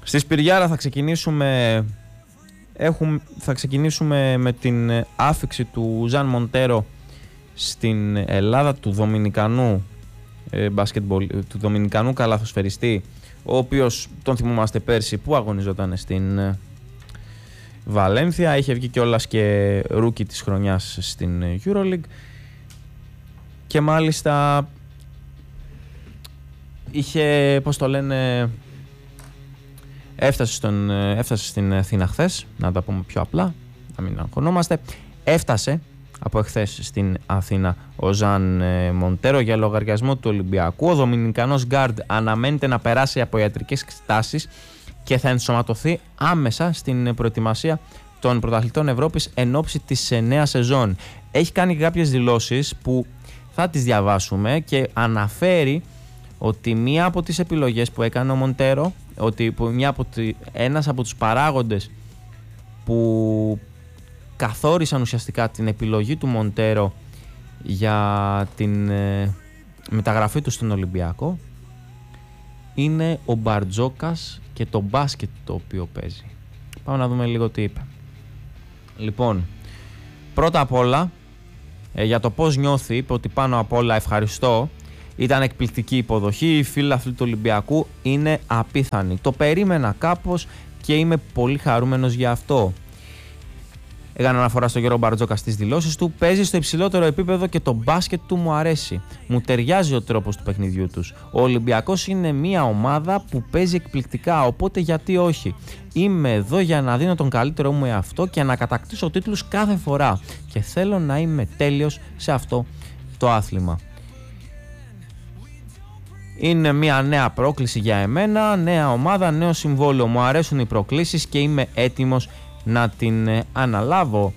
Στη Σπυριάρα θα ξεκινήσουμε με την άφιξη του Ζαν Μοντέρο στην Ελλάδα, του Δομινικανού του Δομινικανού καλαθοσφαιριστή, ο οποίος τον θυμόμαστε πέρσι που αγωνιζόταν στην Βαλένθια. Είχε βγει κιόλας και ρούκι της χρονιάς στην EuroLeague και μάλιστα είχε, πώς το λένε, έφτασε στην Αθήνα χθες, να τα πούμε πιο απλά, να μην αγχωνόμαστε. Έφτασε από εχθές στην Αθήνα ο Ζαν Μοντέρο για λογαριασμό του Ολυμπιακού. Ο Δομινικανός γκάρντ αναμένεται να περάσει από ιατρικές εξετάσεις και θα ενσωματωθεί άμεσα στην προετοιμασία των πρωταθλητών Ευρώπης εν ώψη της νέας σεζόν. Έχει κάνει κάποιες δηλώσεις που θα τις διαβάσουμε και αναφέρει ότι μία από τις επιλογές που έκανε ο Μοντέρο, ότι ένας από τους παράγοντες που καθόρισαν ουσιαστικά την επιλογή του Μοντέρο για την μεταγραφή του στον Ολυμπιακό, είναι ο Μπαρτζόκας και το μπάσκετ το οποίο παίζει. Πάμε να δούμε λίγο τι είπε. Λοιπόν, πρώτα απ' όλα, για το πώς νιώθει, είπε ότι πάνω απ' όλα ευχαριστώ. Ήταν εκπληκτική υποδοχή, οι φίλαθλοι του Ολυμπιακού είναι απίθανοι. Το περίμενα κάπως και είμαι πολύ χαρούμενος για αυτό. Έκανε αναφορά στο Γιώργο Μπαρτζόκα στις δηλώσεις του. Παίζει στο υψηλότερο επίπεδο και το μπάσκετ του μου αρέσει. Μου ταιριάζει ο τρόπος του παιχνιδιού τους. Ο Ολυμπιακός είναι μια ομάδα που παίζει εκπληκτικά, οπότε γιατί όχι. Είμαι εδώ για να δίνω τον καλύτερό μου εαυτό και να κατακτήσω τίτλους κάθε φορά. Και θέλω να είμαι τέλειος σε αυτό το άθλημα. Είναι μια νέα πρόκληση για εμένα, νέα ομάδα, νέο συμβόλαιο. Μου αρέσουν οι προκλήσεις και είμαι έτοιμος να την αναλάβω.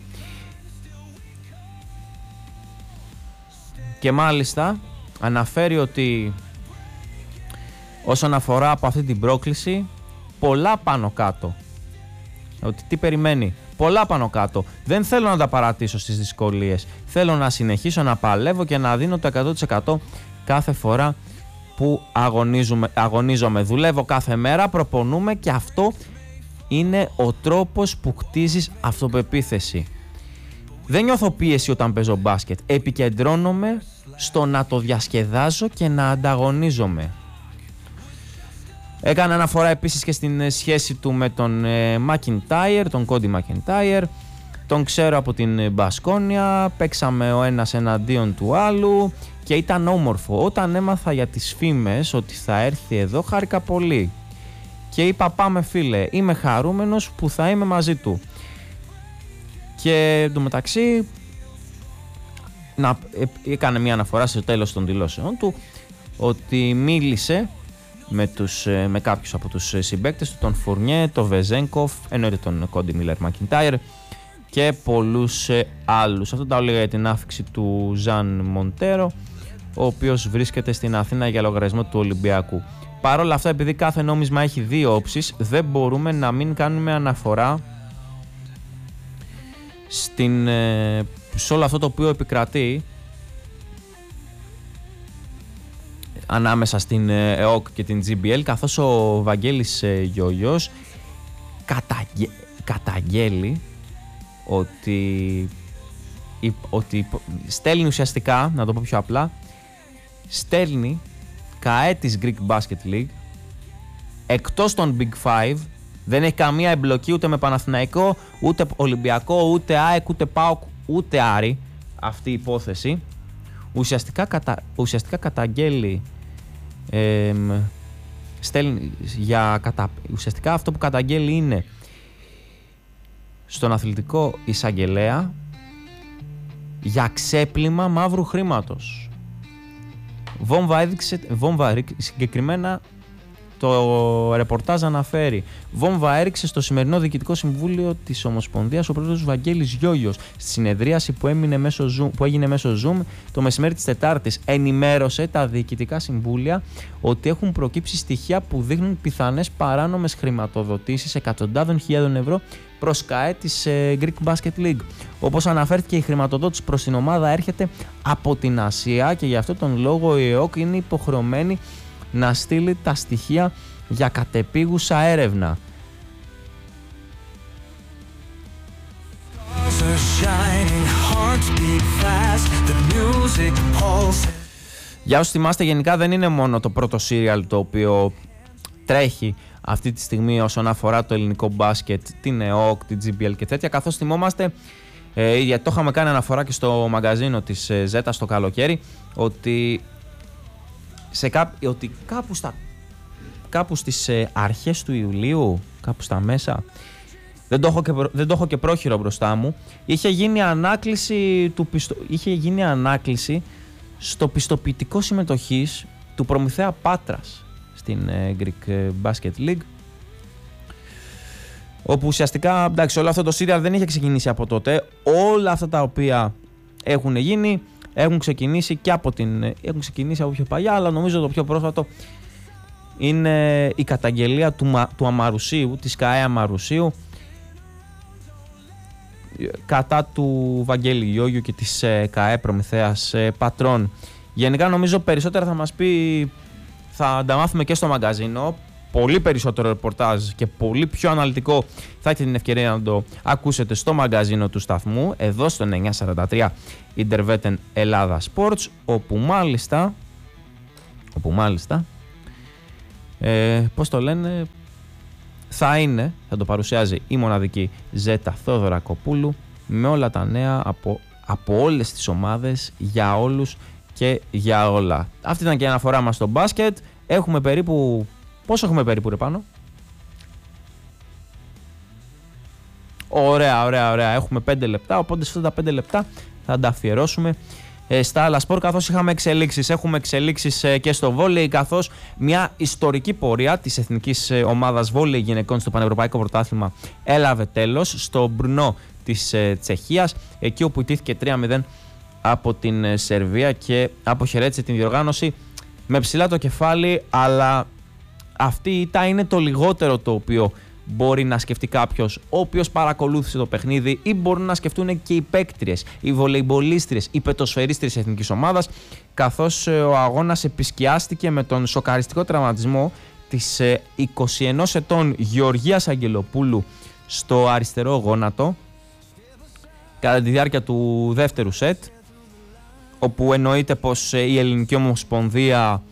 Και μάλιστα αναφέρει ότι όσον αφορά από αυτή την πρόκληση, πολλά πάνω κάτω. Ότι τι περιμένει, πολλά πάνω κάτω. Δεν θέλω να τα παρατήσω στις δυσκολίες. Θέλω να συνεχίσω να παλεύω και να δίνω το 100% κάθε φορά που αγωνίζομαι. Δουλεύω κάθε μέρα, προπονούμε και αυτό είναι ο τρόπος που χτίζεις αυτοπεποίθηση. Δεν νιώθω πίεση όταν παίζω μπάσκετ. Επικεντρώνομαι στο να το διασκεδάζω και να ανταγωνίζομαι. Έκανε αναφορά επίσης και στην σχέση του με τον Μακιντάιρ, τον Κόντι Μακιντάιρ. Τον ξέρω από την Μπασκόνια, παίξαμε ο ένας εναντίον του άλλου και ήταν όμορφο. Όταν έμαθα για τις φήμες ότι θα έρθει εδώ, χάρηκα πολύ. Και είπα πάμε φίλε, είμαι χαρούμενος που θα είμαι μαζί του. Και εντωμεταξύ έκανε μια αναφορά στο τέλος των δηλώσεων του ότι μίλησε με κάποιους από τους συμπαίκτες του, τον Φουρνιέ, τον Βεζένκοφ, εννοείται τον Κόντι Μίλερ Μακιντάιρ και πολλούς άλλους. Αυτό τα έλεγα για την άφιξη του Ζαν Μοντέρο, ο οποίος βρίσκεται στην Αθήνα για λογαριασμό του Ολυμπιακού. Παρ' όλα αυτά, επειδή κάθε νόμισμα έχει δύο όψεις, δεν μπορούμε να μην κάνουμε αναφορά σε όλο αυτό το οποίο επικρατεί ανάμεσα στην ΕΟΚ και την GBL, καθώς ο Βαγγέλης Γιώγιος καταγγέλει ότι στέλνει ουσιαστικά, να το πω πιο απλά, στέλνει ΚΑΕ της Greek Basket League εκτός των Big Five. Δεν έχει καμία εμπλοκή ούτε με Παναθηναϊκό, ούτε Ολυμπιακό, ούτε ΑΕΚ, ούτε ΠΑΟΚ, ούτε Άρη αυτή η υπόθεση. Ουσιαστικά καταγγέλει ουσιαστικά αυτό που καταγγέλει είναι στον αθλητικό εισαγγελέα για ξέπλυμα μαύρου χρήματος. Βόμβα συγκεκριμένα το ρεπορτάζ αναφέρει. Βόμβα έριξε στο σημερινό Διοικητικό Συμβούλιο της Ομοσπονδίας ο πρόεδρος Βαγγέλης Γιώγιος στη συνεδρίαση που έγινε μέσω Zoom το μεσημέρι της Τετάρτης. Ενημέρωσε τα διοικητικά συμβούλια ότι έχουν προκύψει στοιχεία που δείχνουν πιθανές παράνομες χρηματοδοτήσεις εκατοντάδων χιλιάδων ευρώ προς ΚΑΕ της Greek Basket League. Όπως αναφέρθηκε, η χρηματοδότηση προς την ομάδα έρχεται από την Ασία και γι' αυτό τον λόγο η ΕΟΚ είναι υποχρεωμένη να στείλει τα στοιχεία για κατεπίγουσα έρευνα. Για όσους θυμάστε, γενικά δεν είναι μόνο το πρώτο serial το οποίο τρέχει αυτή τη στιγμή όσον αφορά το ελληνικό μπάσκετ, την ΕΟΚ, την GBL και τέτοια, καθώς θυμόμαστε, γιατί το είχαμε κάνει αναφορά και στο μαγκαζίνο της Ζέτα στο καλοκαίρι, ότι, ότι κάπου στις αρχές του Ιουλίου, κάπου στα μέσα, δεν το έχω και πρόχειρο μπροστά μου, είχε γίνει ανάκληση στο πιστοποιητικό συμμετοχής του Προμηθέα Πάτρας στην Greek Basket League, όπου ουσιαστικά, εντάξει, όλο αυτό το serial δεν είχε ξεκινήσει από τότε. Όλα αυτά τα οποία έχουν γίνει έχουν ξεκινήσει και από πιο παλιά, αλλά νομίζω το πιο πρόσφατο είναι η καταγγελία του Αμαρουσίου, της ΚΑΕ Αμαρουσίου, κατά του Βαγγέλη Γιώγιου και της ΚΑΕ Προμηθέας Πατρών. Γενικά νομίζω περισσότερα θα μας πει, θα τα μάθουμε και στο μαγκαζίνο. Πολύ περισσότερο ρεπορτάζ και πολύ πιο αναλυτικό θα έχετε την ευκαιρία να το ακούσετε στο μαγκαζίνο του σταθμού, εδώ στο 943 Interveten Ελλάδα Sports, όπου μάλιστα πώς το λένε, θα το παρουσιάζει η μοναδική Ζέτα Θοδωρακοπούλου με όλα τα νέα από όλες τις ομάδες, για όλους και για όλα. Αυτή ήταν και η αναφορά μας στο μπάσκετ. Έχουμε περίπου, πόσο έχουμε περίπου ρε πάνω? Ωραία. Έχουμε 5 λεπτά, οπότε σε αυτά τα 5 λεπτά θα τα αφιερώσουμε στα άλλα σπορ, καθώς είχαμε εξελίξεις. Έχουμε εξελίξεις και στο βόλεϊ, καθώς μια ιστορική πορεία της εθνικής ομάδας βόλεϊ γυναικών στο Πανευρωπαϊκό Πρωτάθλημα έλαβε τέλος στο Μπρνό της Τσεχίας, εκεί όπου ιτήθηκε 3-0 από την Σερβία και αποχαιρέτησε την διοργάνωση με ψηλά το κεφάλι, αλλά αυτή η ήττα είναι το λιγότερο το οποίο μπορεί να σκεφτεί κάποιος ο οποίος παρακολούθησε το παιχνίδι, ή μπορούν να σκεφτούν και οι παίκτριες, οι βολεϊμπολίστριες, οι πετοσφαιρίστριες της εθνικής ομάδας, καθώς ο αγώνας επισκιάστηκε με τον σοκαριστικό τραυματισμό της 21 ετών Γεωργίας Αγγελοπούλου στο αριστερό γόνατο κατά τη διάρκεια του δεύτερου σετ, όπου εννοείται πως η Ελληνική Ομοσπονδία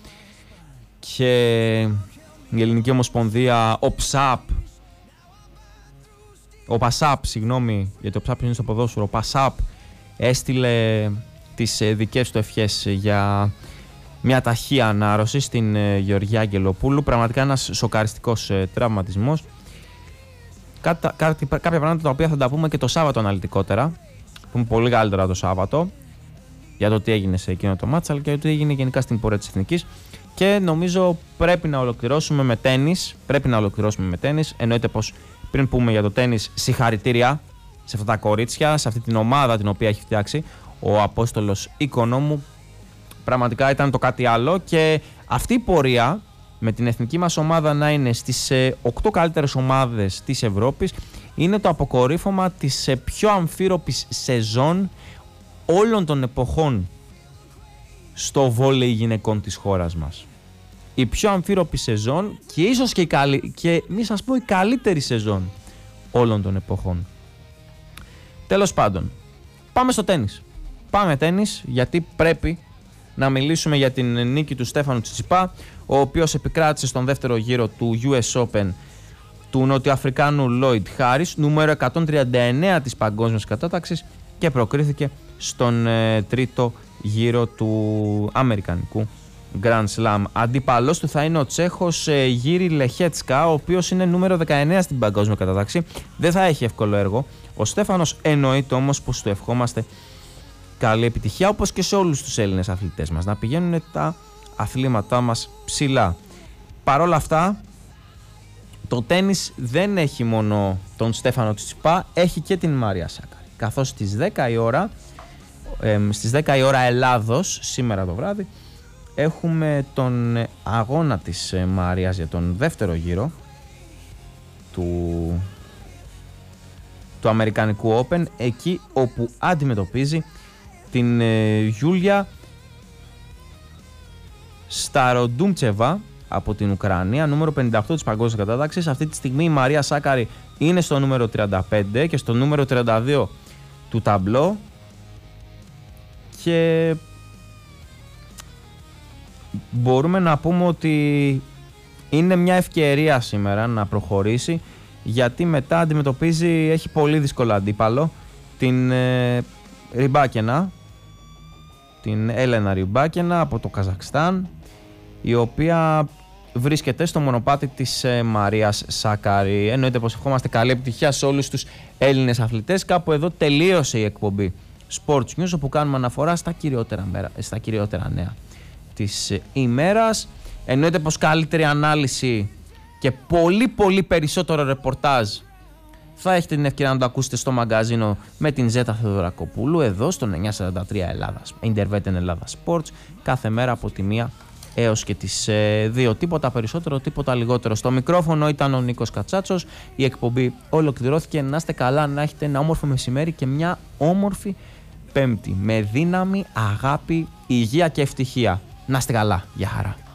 ο ΠΑΣΑΠ, γιατί ο ΠΑΣΑΠ είναι στο ποδόσφαιρο, ο ΠΑΣΑΠ έστειλε τις δικές του ευχές για μια ταχεία ανάρρωση στην Γεωργία Αγγελοπούλου. Πραγματικά ένας σοκαριστικός τραυματισμός. Κάποια πράγματα τα οποία θα τα πούμε και το Σάββατο αναλυτικότερα, πούμε πολύ καλύτερα το Σάββατο, για το τι έγινε σε εκείνο το μάτσα, αλλά και το τι έγινε γενικά στην πορεία της εθνικής. Και νομίζω πρέπει να ολοκληρώσουμε με τένις. Εννοείται πως πριν πούμε για το τένις, συγχαρητήρια σε αυτά τα κορίτσια, σε αυτή την ομάδα την οποία έχει φτιάξει ο Απόστολος Οικονόμου. Πραγματικά ήταν το κάτι άλλο, και αυτή η πορεία με την εθνική μας ομάδα να είναι στις 8 καλύτερες ομάδες της Ευρώπης είναι το αποκορύφωμα της πιο αμφίροπης σεζόν όλων των εποχών στο βόλεϊ γυναικών της χώρας μας. Η πιο αμφίροπη σεζόν και ίσως και μη σας πω η καλύτερη σεζόν όλων των εποχών. Τέλος πάντων, πάμε στο τένις. Πάμε τένις, γιατί πρέπει να μιλήσουμε για την νίκη του Στέφανου Τσιτσιπά, ο οποίος επικράτησε στον δεύτερο γύρο του US Open του Νοτιοαφρικάνου Λόιντ Χάρις, νούμερο 139 της παγκόσμιας κατάταξης, και προκρίθηκε στον τρίτο γύρο του Αμερικανικού Grand Slam. Αντίπαλος του θα είναι ο Τσέχος Γύρι Λεχέτσκα, ο οποίος είναι νούμερο 19 στην παγκόσμια κατάταξη. Δεν θα έχει εύκολο έργο ο Στέφανος, εννοείται όμως πως του ευχόμαστε καλή επιτυχία, όπως και σε όλους τους Έλληνες αθλητές μας, να πηγαίνουν τα αθλήματά μας ψηλά. Παρ' όλα αυτά, το τένις δεν έχει μόνο τον Στέφανο Τσιτσιπά, έχει και την Μάρια Σάκαρη, καθώς στις 10 η ώρα Ελλάδος, σήμερα το βράδυ, έχουμε τον αγώνα της Μαρίας για τον δεύτερο γύρο του Αμερικανικού Open, εκεί όπου αντιμετωπίζει την Γιούλια Σταροντούμτσεβα, από την Ουκρανία, νούμερο 58 της παγκόσμιας κατάταξης. Αυτή τη στιγμή η Μαρία Σάκαρη είναι στο νούμερο 35 και στο νούμερο 32 του ταμπλό. Και μπορούμε να πούμε ότι είναι μια ευκαιρία σήμερα να προχωρήσει, γιατί μετά έχει πολύ δύσκολο αντίπαλο, την Ριμπάκενα, την Έλενα Ριμπάκενα από το Καζακστάν, η οποία βρίσκεται στο μονοπάτι της Μαρίας Σάκαρη. Εννοείται πως ευχόμαστε καλή επιτυχία σε όλους τους Έλληνες αθλητές. Κάπου εδώ τελείωσε η εκπομπή Sports News, όπου κάνουμε αναφορά στα κυριότερα νέα της ημέρας. Εννοείται πως καλύτερη ανάλυση και πολύ περισσότερο ρεπορτάζ θα έχετε την ευκαιρία να το ακούσετε στο μαγκαζίνο με την Ζέτα Θεοδωρακοπούλου εδώ στον 943 Ελλάδας, Interveten Ελλάδα Sports, κάθε μέρα από τη 1 έως και τις 2. Τίποτα περισσότερο, τίποτα λιγότερο. Στο μικρόφωνο ήταν ο Νίκος Κατσάτσος. Η εκπομπή ολοκληρώθηκε. Να είστε καλά, να έχετε ένα όμορφο μεσημέρι και μια όμορφη Πέμπτη με δύναμη, αγάπη, υγεία και ευτυχία. Να είστε καλά. Γεια χαρά.